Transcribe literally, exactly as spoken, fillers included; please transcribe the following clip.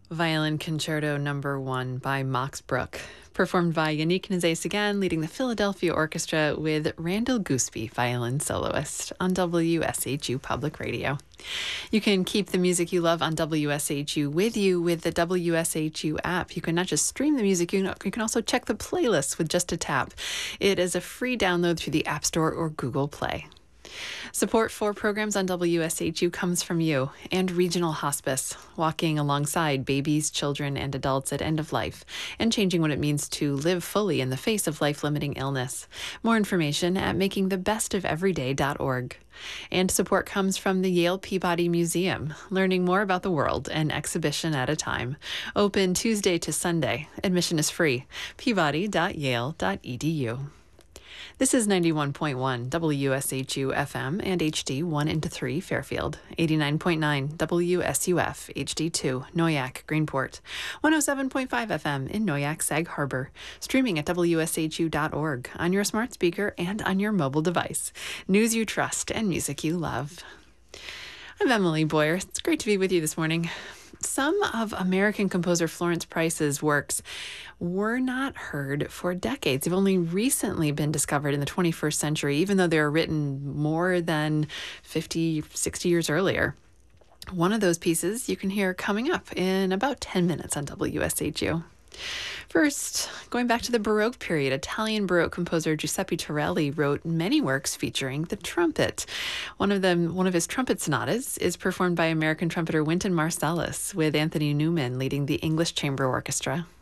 Violin Concerto Number One by Max Bruch, performed by Yannick Nézet-Séguin, leading the Philadelphia Orchestra with Randall Gooseby, violin soloist, on W S H U Public Radio. You can keep the music you love on W S H U with you with the W S H U app. You can not just stream the music, you can, you can also check the playlists with just a tap. It is a free download through the App Store or Google Play. Support for programs on W S H U comes from you and Regional Hospice, walking alongside babies, children, and adults at end of life and changing what it means to live fully in the face of life-limiting illness. More information at making the best of everyday dot org. And support comes from the Yale Peabody Museum, learning more about the world, an exhibition at a time. Open Tuesday to Sunday. Admission is free. peabody dot yale dot e d u. This is ninety-one point one W S H U F M and H D one into three Fairfield, eighty-nine point nine W S U F H D two Noyac Greenport, one oh seven point five F M in Noyac Sag Harbor, streaming at W S H U dot org on your smart speaker and on your mobile device. News you trust and music you love. I'm Emily Boyer. It's great to be with you this morning. Some of American composer Florence Price's works were not heard for decades. They've only recently been discovered in the twenty-first century, even though they were written more than fifty, sixty years earlier. One of those pieces you can hear coming up in about ten minutes on W S H U. First, going back to the Baroque period, Italian Baroque composer Giuseppe Torelli wrote many works featuring the trumpet. One of them, one of his trumpet sonatas is performed by American trumpeter Wynton Marsalis, with Anthony Newman leading the English Chamber Orchestra.